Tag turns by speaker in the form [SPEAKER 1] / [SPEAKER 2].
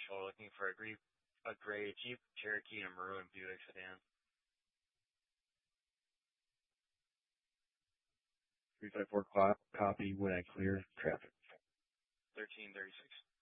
[SPEAKER 1] Show, looking for a gray Jeep Cherokee and a maroon Buick sedan.
[SPEAKER 2] 354 copy when I clear traffic.
[SPEAKER 1] 1336.